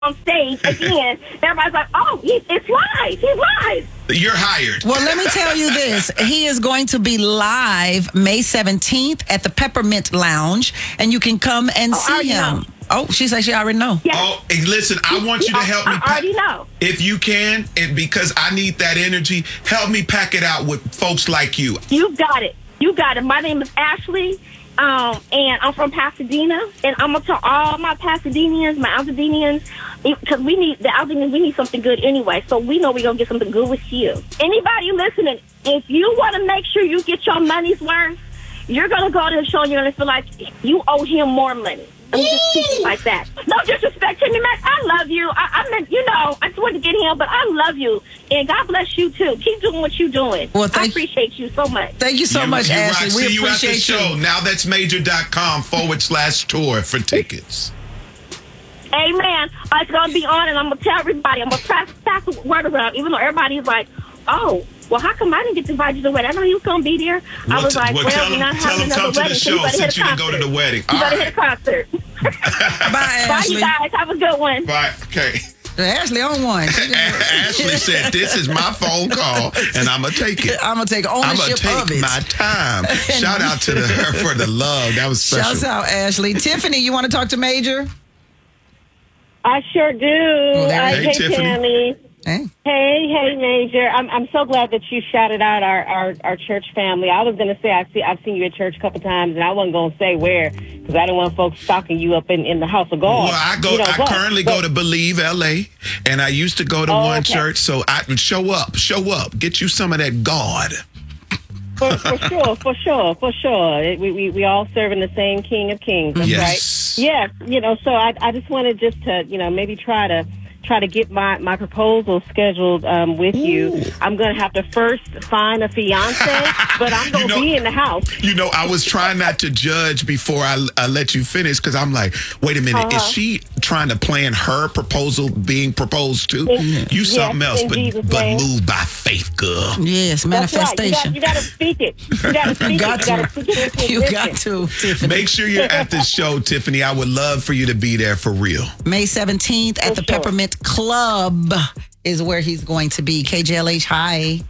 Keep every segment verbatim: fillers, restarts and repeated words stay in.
on stage again. Everybody's like, oh, he, it's live. He's live. You're hired. Well, let me tell you this. He is going to be live May seventeenth at the Peppermint Lounge, and you can come and Oh, I see already him. know. Oh, she said she already know. Yes. Oh, hey, listen, I want you to help me. I already know. If you can, and because I need that energy, help me pack it out with folks like you. You got it. You got it. My name is Ashley, um, and I'm from Pasadena, and I'm going to tell all my Pasadenians, my Altadenians, because we need, the Altadenians, we need something good anyway, so we know we're going to get something good with you. Anybody listening, if you want to make sure you get your money's worth, you're going to go to the show and you're going to feel like you owe him more money. I'm just speaking like that. No disrespect to me, Mac. I love you. I, I mean, you know, I just wanted to get him, but I love you. And God bless you, too. Keep doing what you're doing. Well, I thank- appreciate you so much. Thank you so You- much, you Ashley. rock. We See you at the appreciate show. you. Now that's major.com forward slash tour for tickets. Amen. It's going to be on, and I'm going to tell everybody. I'm going to pass, pass the word around, even though everybody's like, oh, well, how come I didn't get invited to the wedding? I know he was going to be there. I Well, was t- like, well, well, tell we're him- not tell having him come another to the wedding, so you show better hit since a you didn't go to concert. the wedding. You All better right. hit a concert. Bye, Bye, Ashley. you guys. Have a good one. Bye. Okay. Ashley on one. Ashley said, this is my phone call, and I'm going to take it. I'm going to take I'm going ownership to of take it. my time. Shout out to the, her for the love. That was special. Shouts out, Ashley. Tiffany, you want to talk to Major? I sure do. there Uh, you go. hey, Hey, Tiffany. Tammy. Hey. Hey, hey, Major. I'm I'm so glad that you shouted out our, our, our church family. I was gonna say I see I've seen you at church a couple times, and I wasn't gonna say where because I didn't want folks stalking you up in, in the house of God. Well, I go. You know, I but- currently but- go to Believe L A, and I used to go to Oh, one okay. church. So I show up, show up, get you some of that God. For, for sure, for sure, for sure. It- We, we we all serving the same King of Kings. That's Yes. right. Yeah, you know. So I I just wanted just to you know maybe try to. try to get my, my proposal scheduled um, with you. I'm going to have to first find a fiance, but I'm going to You know- be in the house. You know, I was trying not to judge before I, I let you finish because I'm like, wait a minute, is Uh-huh. she trying to plan her proposal being proposed to? In- You something yes, else, in but Jesus' but name. move by faith, girl. Yes, That's right. manifestation. You got to speak it. You got to speak You it. got You got to. to speak it into You got existence. to, Tiffany. Make sure you're at the show, Tiffany. I would love for you to be there for real. May seventeenth at For the sure. Peppermint Club is where he's going to be. K J L H, hi.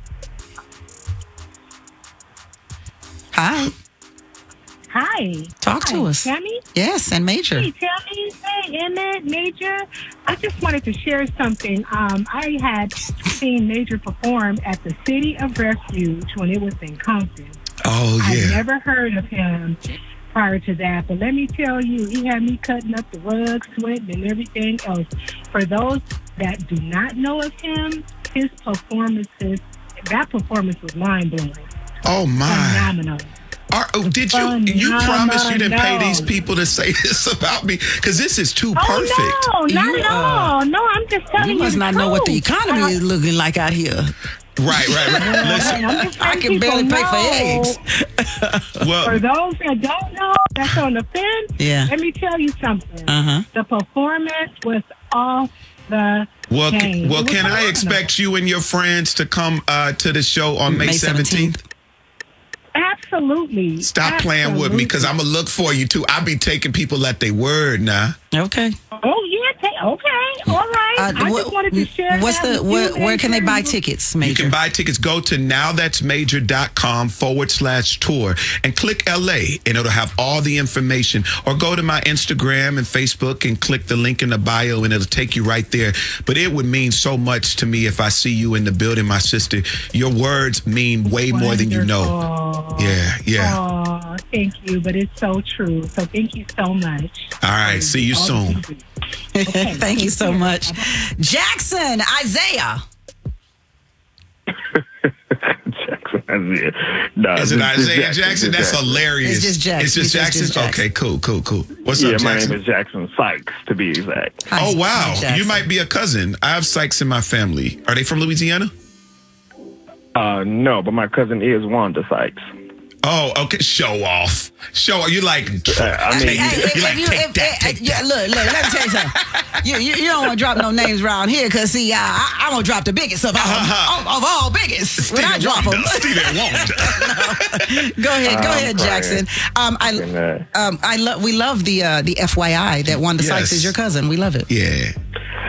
Hi. Hi. Talk Hi, to us. Tammy? Yes, and Major. Hey, Tammy. Hey, Emmett, Major. I just wanted to share something. Um, I had seen Major perform at the City of Refuge when it was in Compton. Oh, I yeah. never heard of him prior to that, but let me tell you, he had me cutting up the rugs, sweating, and everything else. For those that do not know of him, his performances, that performance was mind-blowing. Oh, my. Phenomenal. Are, oh, did you you Phenomenal. promise you didn't pay these people to say this about me? Because this is too perfect. Oh, no, not You, at uh, all. No, I'm just telling You you must the not know what the truth. economy Uh, is looking like out here. Right, right, right. Listen, I'm just I letting can people barely pay for know. eggs. For well, those that don't know, that's on the fence. Yeah. Let me tell you something. Uh-huh. The performance was off the well, chain. c- well. It was Can I phenomenal. expect you and your friends to come uh, to the show on May May seventeenth? Absolutely. Stop playing with me because I'm gonna look for you too. I be taking people at their word now. Okay. Oh, yeah. ta- Okay. All right. Uh, I what- just wanted to share what's that the with where, you, where can they Major. buy tickets, You Major? can buy tickets. Go to nowthat'smajor.com forward slash tour and click L A and it'll have all the information. Or go to my Instagram and Facebook and click the link in the bio and it'll take you right there. But it would mean so much to me if I see you in the building, my sister. Your words mean way more than you know. Wonderful. Yeah, yeah. Oh, thank you, but it's so true. So thank you so much. All right, see you All soon. that you do. Okay, Thank you take so care. much. Jackson, Isaiah. Jackson Isaiah. No, Is it this Isaiah Jackson? That's Jackson. hilarious. It's just Jackson. It's just He says Jackson? just Jackson. Okay, cool, cool, cool. What's Yeah, up, my Jackson? name is Jackson Sykes, to be exact. Hi, Oh, wow. hi, Jackson. You might be a cousin. I have Sykes in my family. Are they from Louisiana? Uh, no, but my cousin is Wanda Sykes. Oh, okay. Show off. Show off. You like, Uh, I mean, Hey, hey, if, you like if you, take if, that, eh, take yeah, that. look, look, let me tell you something. You, you, you don't want to drop no names around here because, see, I, I, I'm going to drop the biggest of all, Uh-huh. of, of all biggest when I Stevie drop them. Wonder. Stevie Wonder. Go ahead, go I'm ahead, crying. Jackson. Um, I, And, uh, um, I love. We love the uh, the F Y I that Wanda Yes. Sykes is your cousin. We love it. Yeah.